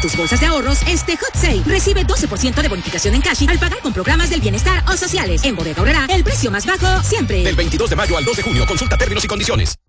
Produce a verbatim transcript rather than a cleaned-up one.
tus bolsas de ahorros este Hot Sale. Recibe doce por ciento de bonificación en cash al pagar con programas del bienestar o sociales. En Bodega Aurrerá, el precio más bajo siempre. Del veintidós de mayo al dos de junio, consulta términos y condiciones.